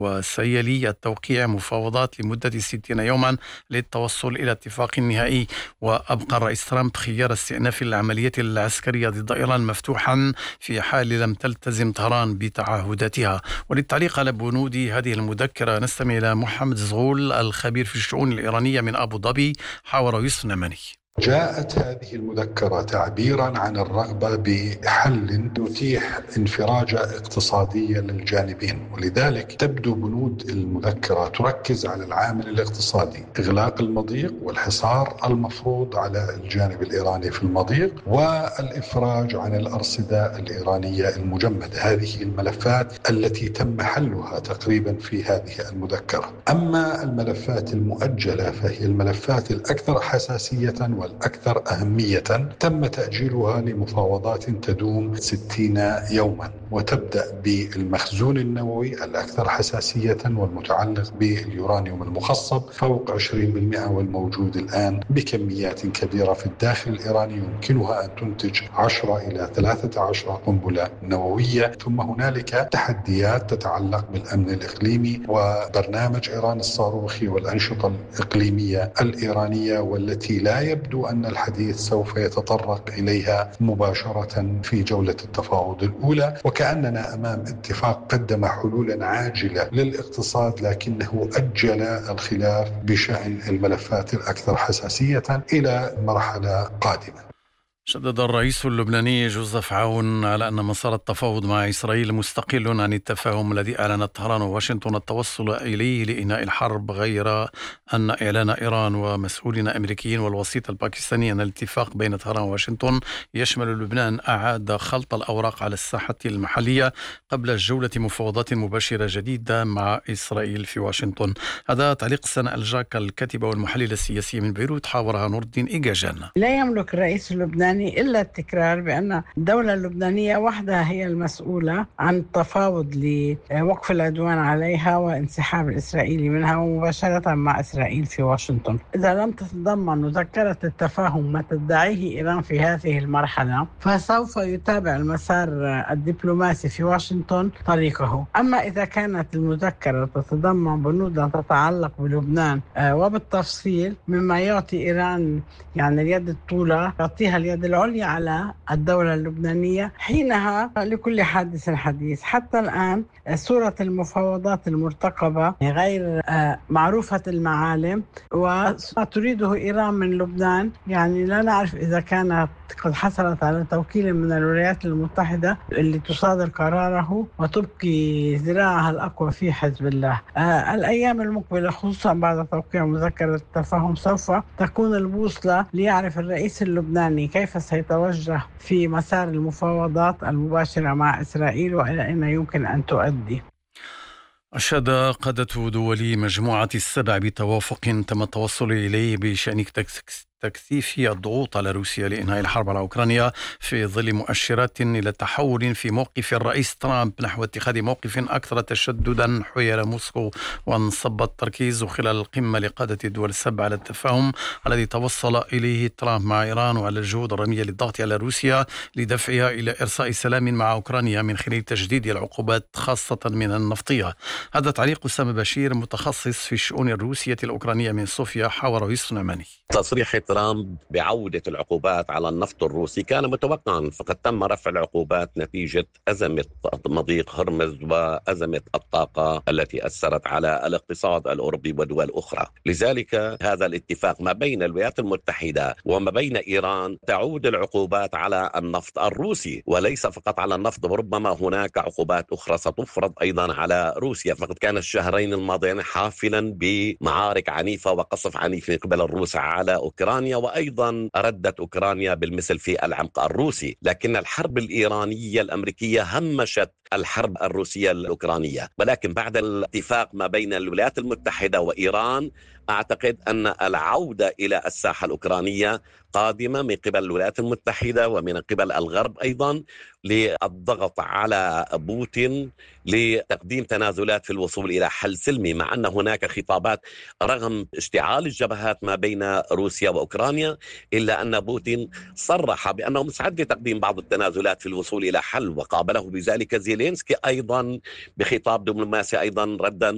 وسيلي التوقيع مفاوضات لمدة 60 يوما للتوصل إلى اتفاق نهائي. وأبقى الرئيس ترامب خيار استئناف العملية العسكرية ضد إيران مفتوحا في حال لم تلتزم طهران بتعهداتها. وللتعليق على بنود هذه المذكرة نستمع إلى محمد زغول الخبير في الشؤون الإيرانية من أبو ظبي، حاور يوسف نماني. جاءت هذه المذكرة تعبيرا عن الرغبة بحل يتيح انفراجة اقتصادية للجانبين، ولذلك تبدو بنود المذكرة تركز على العامل الاقتصادي، إغلاق المضيق والحصار المفروض على الجانب الإيراني في المضيق، والإفراج عن الأرصدة الإيرانية المجمدة. هذه الملفات التي تم حلها تقريبا في هذه المذكرة. أما الملفات المؤجلة فهي الملفات الأكثر حساسية والأكثر أهمية تم تأجيلها لمفاوضات تدوم 60 يوما، وتبدأ بالمخزون النووي الأكثر حساسية والمتعلق باليورانيوم المخصب فوق 20%، والموجود الآن بكميات كبيرة في الداخل الإيراني يمكنها أن تنتج 10 إلى 13 قنبلة نووية. ثم هنالك تحديات تتعلق بالأمن الإقليمي وبرنامج إيران الصاروخي والأنشطة الإقليمية الإيرانية، والتي لا يبدو أن الحديث سوف يتطرق إليها مباشرة في جولة التفاوض الأولى، وكأننا أمام اتفاق قدم حلولا عاجلة للاقتصاد لكنه أجل الخلاف بشأن الملفات الأكثر حساسية إلى مرحلة قادمة. شدد الرئيس اللبناني جوزيف عون على أن مسار التفاوض مع إسرائيل مستقل عن التفاهم الذي أعلنت طهران وواشنطن التوصل إليه لإنهاء الحرب، غير أن إعلان إيران ومسؤولين أمريكيين والوسيط الباكستاني أن الاتفاق بين طهران وواشنطن يشمل لبنان أعاد خلط الأوراق على الساحة المحلية قبل جولة مفاوضات مباشرة جديدة مع إسرائيل في واشنطن. هذا تعليق سناء الجاك الكاتبة والمحللة السياسية من بيروت، حاورها نور الدين إيجاجان. لا يملك الرئيس اللبناني إلا التكرار بأن الدولة اللبنانية وحدها هي المسؤولة عن التفاوض لوقف العدوان عليها وانسحاب الإسرائيلي منها ومباشرة مع إسرائيل في واشنطن. إذا لم تتضمن مذكرة التفاهم ما تدعيه إيران في هذه المرحلة فسوف يتابع المسار الدبلوماسي في واشنطن طريقه. أما إذا كانت المذكرة تتضمن بنودا تتعلق بلبنان وبالتفصيل مما يعطي إيران يعني اليد الطولة، يعطيها اليد العليا على الدولة اللبنانية، حينها لكل حادث حديث. حتى الآن صورة المفاوضات المرتقبة غير معروفة المعالم، وما تريده إيران من لبنان يعني لا نعرف إذا كانت قد حصلت على توكيل من الولايات المتحدة اللي تصادر قراره وتبقي ذراعها الأقوى في حزب الله. الأيام المقبلة خصوصا بعد توقيع مذكرة التفاهم سوف تكون البوصلة ليعرف الرئيس اللبناني كيف سيتوجه في مسار المفاوضات المباشرة مع إسرائيل وإلى أين يمكن أن تؤدي. أشاد قادة دول مجموعة السبع بتوافق تم التوصل إليه بشأن تكثيف الضغوط على روسيا لإنهاء الحرب على أوكرانيا في ظل مؤشرات إلى تحول في موقف الرئيس ترامب نحو اتخاذ موقف أكثر تشددا حيال موسكو. وانصب التركيز خلال القمة لقادة الدول السبع على التفاهم الذي توصل إليه ترامب مع إيران وعلى الجهود الرامية للضغط على روسيا لدفعها إلى إرساء سلام مع أوكرانيا من خلال تجديد العقوبات خاصة من النفطية. هذا تعليق أسامة بشير متخصص في الشؤون الروسية الأوكرانية من صوفيا، حاور يوسف نماني. تصريح ترامب بعودة العقوبات على النفط الروسي كان متوقعا، فقد تم رفع العقوبات نتيجة أزمة مضيق هرمز وأزمة الطاقة التي أثرت على الاقتصاد الأوروبي ودول أخرى. لذلك هذا الاتفاق ما بين الولايات المتحدة وما بين إيران تعود العقوبات على النفط الروسي، وليس فقط على النفط، وربما هناك عقوبات أخرى ستفرض أيضا على روسيا. فقد كان الشهرين الماضيين حافلا بمعارك عنيفة وقصف عنيف من قبل الروس على أوكرانيا، وأيضا ردت أوكرانيا بالمثل في العمق الروسي. لكن الحرب الإيرانية الأمريكية همشت الحرب الروسية الأوكرانية، ولكن بعد الاتفاق ما بين الولايات المتحدة وإيران أعتقد أن العودة إلى الساحة الأوكرانية قادمة من قبل الولايات المتحدة ومن قبل الغرب أيضا للضغط على بوتين لتقديم تنازلات في الوصول إلى حل سلمي، مع أن هناك خطابات رغم اشتعال الجبهات ما بين روسيا وأوكرانيا، إلا أن بوتين صرح بأنه مستعد لتقديم بعض التنازلات في الوصول إلى حل، وقابله بذلك زيلينسكي أيضا بخطاب دبلوماسي أيضا ردا